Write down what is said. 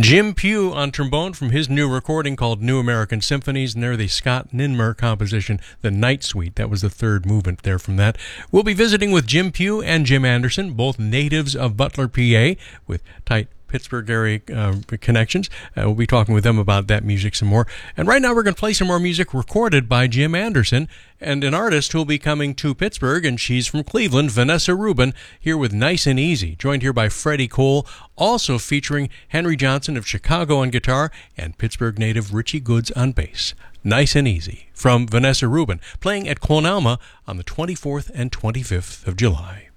Jim Pugh on trombone from his new recording called New American Symphonies, and they're the Scott Ninmer composition, The Night Suite. That was the third movement there from that. We'll be visiting with Jim Pugh and Jim Anderson, both natives of Butler, PA, with tight Pittsburgh area connections. We'll be talking with them about that music some more. And right now we're going to play some more music recorded by Jim Anderson and an artist who will be coming to Pittsburgh, and she's from Cleveland, Vanessa Rubin, here with Nice and Easy, joined here by Freddie Cole, also featuring Henry Johnson of Chicago on guitar and Pittsburgh native Richie Goods on bass. Nice and Easy from Vanessa Rubin, playing at Clonalma on the 24th and 25th of July.